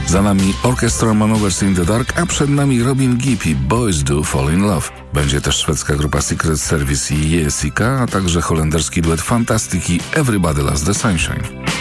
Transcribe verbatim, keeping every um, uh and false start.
Za nami Orchestra Manovers in the Dark, a przed nami Robin Gibb i Boys Do Fall in Love. Będzie też szwedzka grupa Secret Service i Jessica, a także holenderski duet Fantastic i Everybody Loves the Sunshine.